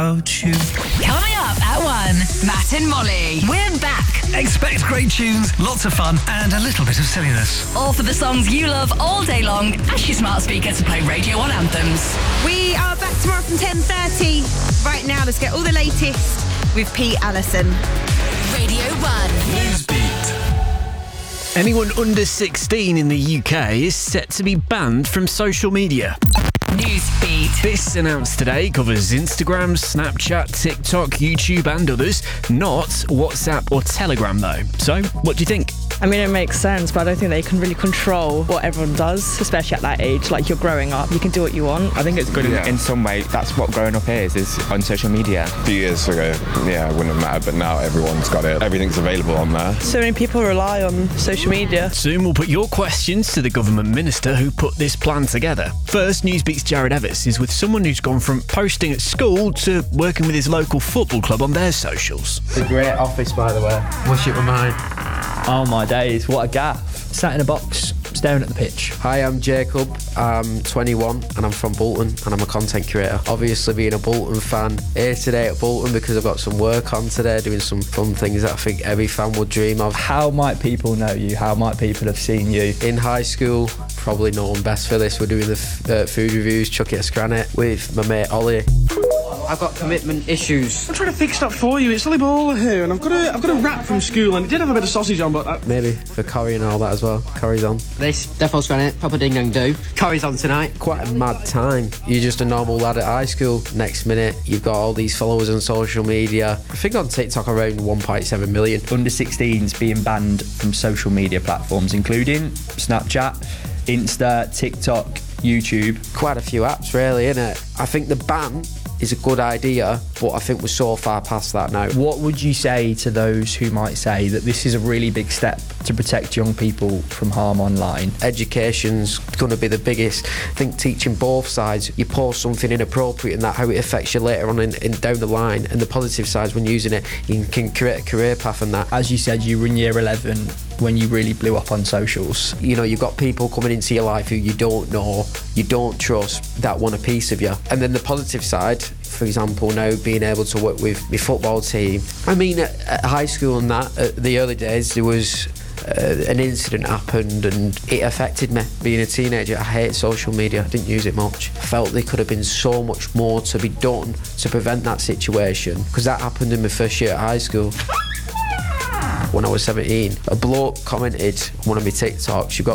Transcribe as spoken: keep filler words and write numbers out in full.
Coming up at one, Matt and Molly. We're back. Expect great tunes, lots of fun, and a little bit of silliness. All for the songs you love all day long. Ask your smart speaker to play Radio one anthems. We are back tomorrow from ten thirty. Right now, let's get all the latest with Pete Allison. Radio one. Newsbeat. Anyone under sixteen in the U K is set to be banned from social media. Newsbeat. This announced today covers Instagram, Snapchat, TikTok, YouTube and others, not WhatsApp or Telegram though. So, what do you think? I mean, it makes sense, but I don't think they can really control what everyone does, especially at that age. Like, you're growing up, you can do what you want. I think it's good Yeah. in, in some way. That's what growing up is, is on social media. A few years ago, yeah, it wouldn't have mattered, but now everyone's got it. Everything's available on there. So many people rely on social media. Soon we'll put your questions to the government minister who put this plan together. First, Newsbeat's Jared Evans is with someone who's gone from posting at school to working with his local football club on their socials. It's a great office, by the way. Wish it were mine. Oh my days, what a gaff. Sat in a box, staring at the pitch. Hi, I'm Jacob. I'm twenty-one and I'm from Bolton and I'm a content creator. Obviously, being a Bolton fan, here today at Bolton because I've got some work on today, doing some fun things that I think every fan would dream of. How might people know you? How might people have seen you? In high school, probably known best for this. We're doing the f- uh, food reviews, Chuck It a Scrannet, with my mate Ollie. I've got commitment issues. I'm trying to fix that for you. It's Ollie Ball here, and I've got a I've got a wrap from school, and it did have a bit of sausage on, but that... Maybe for Corrie and all that as well. Corrie's on. This Defo Scrannet, proper ding dong do. Corrie's on tonight. Quite a mad time. You're just a normal lad at high school. Next minute, you've got all these followers on social media. I think on TikTok around one point seven million. Under sixteens being banned from social media platforms, including Snapchat, Insta, TikTok, YouTube. Quite a few apps, really, innit? I think the ban is a good idea, but I think we're so far past that now. What would you say to those who might say that this is a really big step to protect young people from harm online? Education's going to be the biggest. I think teaching both sides. You post something inappropriate and that how it affects you later on in, in down the line, and the positive sides when using it, you can create a career path and that. As you said, you were in year eleven when you really blew up on socials. You know, you've got people coming into your life who you don't know, you don't trust, that want a piece of you. And then the positive side, for example, now being able to work with my football team. I mean, at, at high school and that, at the early days, there was uh, an incident happened and it affected me. Being a teenager, I hate social media, I didn't use it much. I felt there could have been so much more to be done to prevent that situation, because that happened in my first year at high school. When I was seventeen, a bloke commented on one of my TikToks, you've got